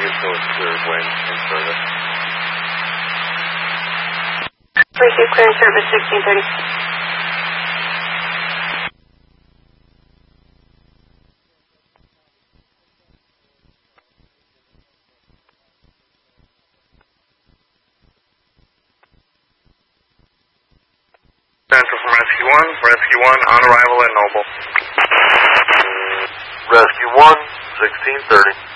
until it's cleared when in service. Receive clearance service 1630. Central from Rescue 1. Rescue 1 on arrival at Noble. Rescue 1, 1630.